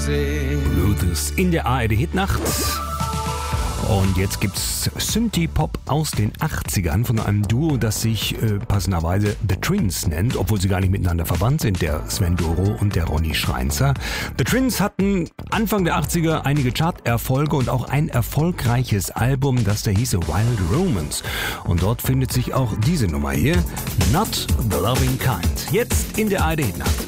see. Luthers in der ARD-Hitnacht. Und jetzt gibt's Synthie-Pop aus den 80ern von einem Duo, das sich passenderweise The Twins nennt, obwohl sie gar nicht miteinander verwandt sind, der Sven Doro und der Ronny Schreinzer. The Twins hatten Anfang der 80er einige Charterfolge und auch ein erfolgreiches Album, das da hieße Wild Romance. Und dort findet sich auch diese Nummer hier, Not the Loving Kind. Jetzt in der ARD-Hitnacht.